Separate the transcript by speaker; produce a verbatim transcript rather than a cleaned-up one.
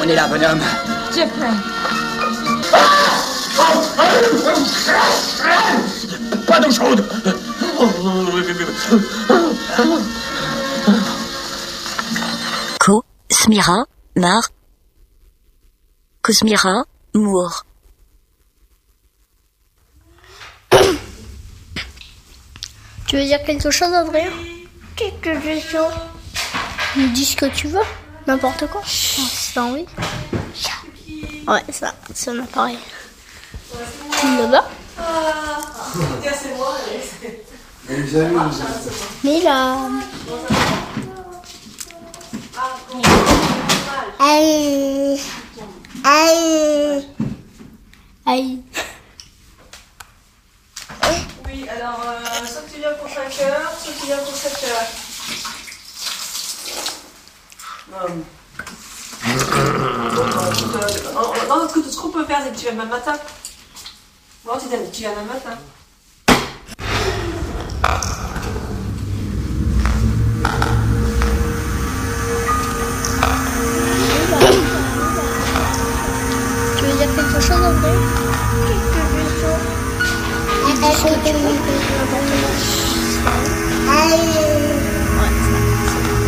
Speaker 1: est là, bonhomme.
Speaker 2: Jeffrey.
Speaker 1: Pas d'eau chaude.
Speaker 3: Co, Smira, Mar, Cosmira, Moore.
Speaker 4: Tu veux dire quelque chose, Adrien? Quelque chose. Dis ce que tu veux, n'importe quoi. Si t'as envie. Ouais, ça, c'est un appareil. Là-bas. Mais là. Aïe. Aïe. Aïe.
Speaker 5: Oui, alors, euh, soit tu viens pour cinq heures, soit tu viens pour sept heures. Non. Non, ce qu'on peut faire, c'est que tu viens demain matin. Bon, tu viens, tu viens demain matin.
Speaker 4: Tu veux dire quelque chose, André? Quelque chose. N'importe quoi.